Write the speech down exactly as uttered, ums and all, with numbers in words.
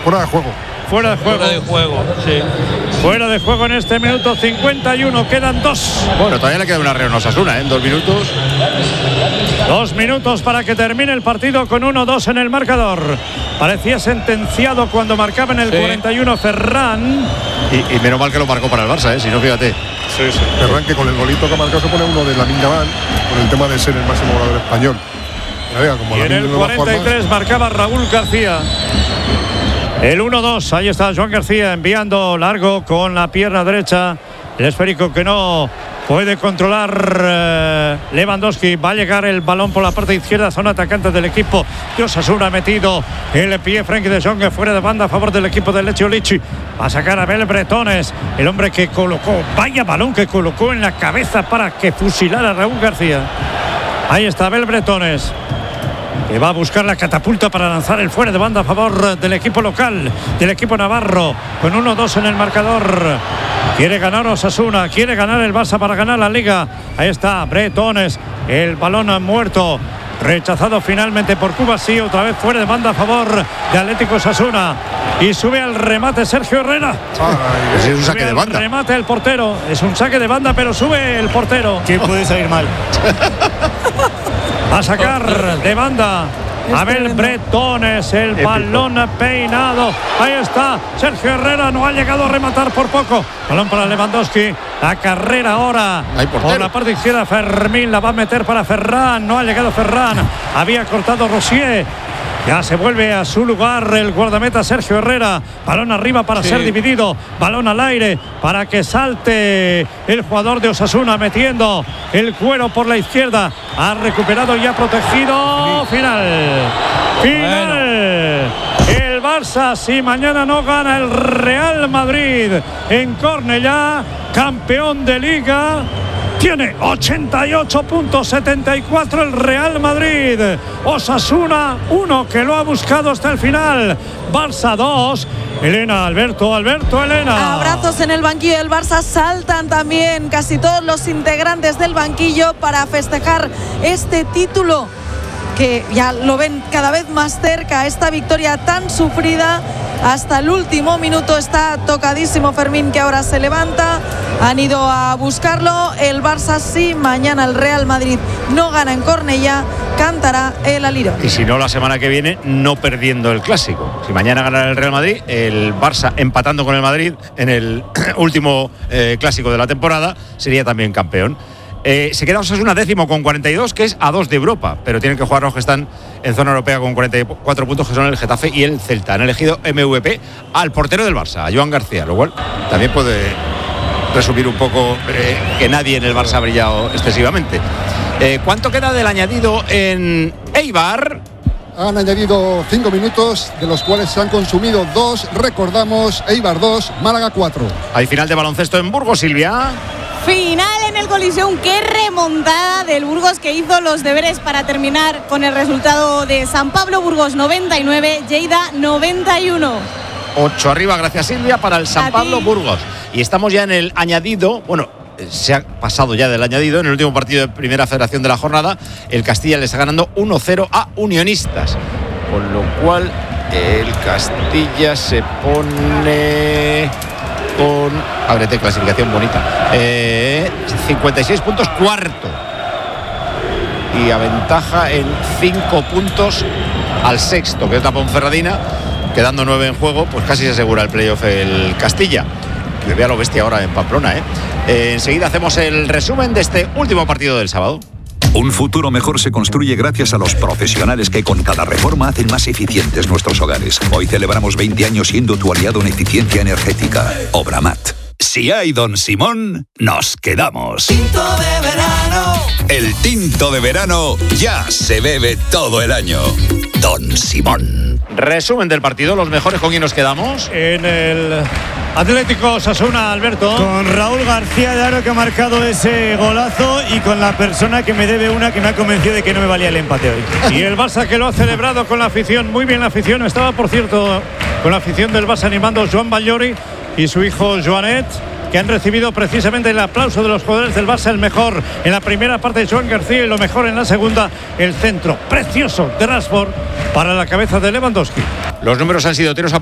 fuera de juego. Fuera de juego. Fuera de juego, sí. Fuera de juego en este minuto cincuenta y uno. Quedan dos. Bueno, todavía le queda una Real Osasuna, ¿eh? En dos minutos. Dos minutos para que termine el partido con uno dos en el marcador. Parecía sentenciado cuando marcaba en el sí. cuarenta y uno Ferran. Y, y menos mal que lo marcó para el Barça, ¿eh? Si no, fíjate. Sí, sí. Ferran, que con el golito que ha marcado se pone uno de Lamine Yamal, con el tema de ser el máximo goleador español. Vea, como y en el cuarenta y tres marcaba Raúl García. El uno dos, ahí está Joan García enviando largo con la pierna derecha. El esférico que no puede controlar eh, Lewandowski. Va a llegar el balón por la parte izquierda, zona atacante del equipo de Osasuna. Ha metido el pie Frenkie de Jong fuera de banda a favor del equipo de Lecce Olici. Va a sacar a Abel Bretones, el hombre que colocó, vaya balón que colocó en la cabeza para que fusilara a Raúl García. Ahí está Abel Bretones, que va a buscar la catapulta para lanzar el fuera de banda a favor del equipo local, del equipo navarro, con uno dos en el marcador. Quiere ganar Osasuna, quiere ganar el Barça para ganar la Liga. Ahí está Bretones, el balón muerto, rechazado finalmente por Kubasi, otra vez fuera de banda a favor de Atlético Osasuna. Y sube al remate Sergio Herrera. Ay, es un saque de banda. Remate el portero, es un saque de banda, pero sube el portero. ¿Qué puede salir mal? A sacar de banda Abel Bretones, el épico balón peinado. Ahí está Sergio Herrera, no ha llegado a rematar por poco. Balón para Lewandowski, la carrera ahora por la parte izquierda. Fermín la va a meter para Ferran, no ha llegado Ferran, había cortado Rosier. Ya se vuelve a su lugar el guardameta Sergio Herrera. Balón arriba para sí. ser dividido. Balón al aire para que salte el jugador de Osasuna, metiendo el cuero por la izquierda. Ha recuperado y ha protegido. Final. Final. Bueno. El Barça, si mañana no gana el Real Madrid en Cornellá, campeón de Liga, tiene ochenta y ocho punto setenta y cuatro el Real Madrid. Osasuna uno, que lo ha buscado hasta el final. Barça dos. Elena, Alberto, Alberto, Elena. Abrazos en el banquillo del Barça. Saltan también casi todos los integrantes del banquillo para festejar este título, que ya lo ven cada vez más cerca. Esta victoria tan sufrida hasta el último minuto. Está tocadísimo Fermín, que ahora se levanta. Han ido a buscarlo. El Barça, sí, mañana el Real Madrid no gana en Cornellá, cantará el alirón. Y si no, la semana que viene no perdiendo el clásico. Si mañana gana el Real Madrid, el Barça empatando con el Madrid en el último eh, clásico de la temporada, sería también campeón. Eh, se queda Osasuna décimo con cuarenta y dos, que es a dos de Europa, pero tienen que jugar los que están en zona europea con cuarenta y cuatro puntos, que son el Getafe y el Celta. Han elegido M V P al portero del Barça, a Joan García, lo cual también puede resumir un poco eh, que nadie en el Barça ha brillado excesivamente. Eh, ¿Cuánto queda del añadido en Eibar? Han añadido cinco minutos, de los cuales se han consumido dos. Recordamos, Eibar dos, Málaga cuatro. Hay final de baloncesto en Burgos, Silvia. Final en el Coliseum. Qué remontada del Burgos, que hizo los deberes para terminar con el resultado de San Pablo. Burgos noventa y nueve, Lleida noventa y uno. ocho arriba, gracias Silvia, para el San Pablo Burgos. Y estamos ya en el añadido. Bueno, se ha pasado ya del añadido. En el último partido de Primera Federación de la jornada, el Castilla le está ganando uno cero a Unionistas, con lo cual el Castilla se pone con, ábrete, clasificación bonita, eh, cincuenta y seis puntos, cuarto, y aventaja en cinco puntos al sexto, que es la Ponferradina. Quedando nueve en juego, pues casi se asegura el playoff el Castilla, que vea lo bestia ahora en Pamplona, ¿eh? Eh, enseguida hacemos el resumen de este último partido del sábado. Un futuro mejor se construye gracias a los profesionales que con cada reforma hacen más eficientes nuestros hogares. Hoy celebramos veinte años siendo tu aliado en eficiencia energética. Obramat. Si hay Don Simón, nos quedamos. Tinto de verano. El tinto de verano ya se bebe todo el año. Don Simón. Resumen del partido, los mejores, ¿con quién nos quedamos? En el Atlético Osasuna, Alberto. Con Raúl García de Aro, que ha marcado ese golazo, y con la persona que me debe una, que me ha convencido de que no me valía el empate hoy. Y el Barça, que lo ha celebrado con la afición, muy bien la afición. Estaba, por cierto, con la afición del Barça animando Joan Ballori y su hijo Joanet, que han recibido precisamente el aplauso de los jugadores del Barça. El mejor en la primera parte, Joan García, y lo mejor en la segunda, el centro precioso de Rashford para la cabeza de Lewandowski. Los números han sido tiros a